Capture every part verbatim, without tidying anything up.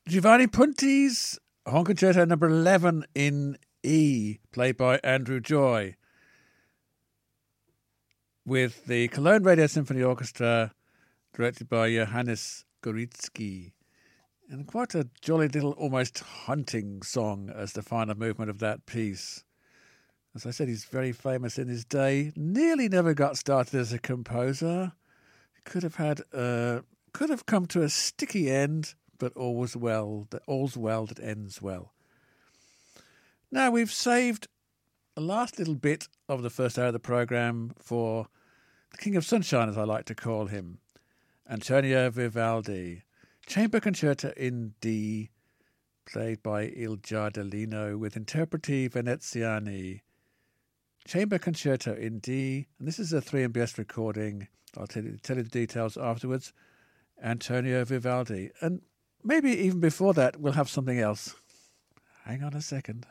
Giovanni Punti's Horn Concerto number eleven in E, played by Andrew Joy, with the Cologne Radio Symphony Orchestra, directed by Johannes Goritsky. And quite a jolly little, almost hunting song as the final movement of that piece. As I said, he's very famous in his day. Nearly never got started as a composer. Could have had, uh, could have come to a sticky end, but all was well. That all's well that ends well. Now we've saved the last little bit of the first hour of the programme for the King of Sunshine, as I like to call him, Antonio Vivaldi. Chamber Concerto in D, played by Il Giardellino with Interpreti Veneziani. Chamber Concerto in D, and this is a three M B S recording. I'll tell you, tell you the details afterwards. Antonio Vivaldi. And maybe even before that, we'll have something else. Hang on a second.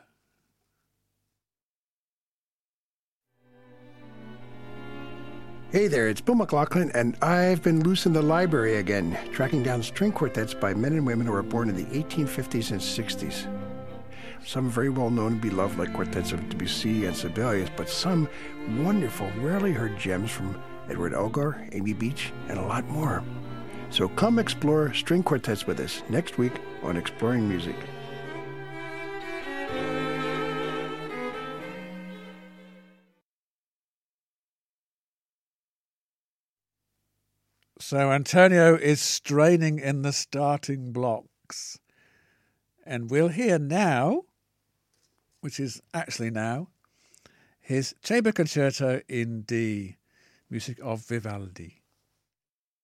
Hey there, it's Bill McLaughlin, and I've been loose in the library again, tracking down string quartets by men and women who were born in the eighteen fifties and sixties. Some very well-known and beloved, like quartets of Debussy and Sibelius, but some wonderful, rarely heard gems from Edward Elgar, Amy Beach, and a lot more. So come explore string quartets with us next week on Exploring Music. So Antonio is straining in the starting blocks. And we'll hear now, which is actually now, his Chamber Concerto in D, music of Vivaldi.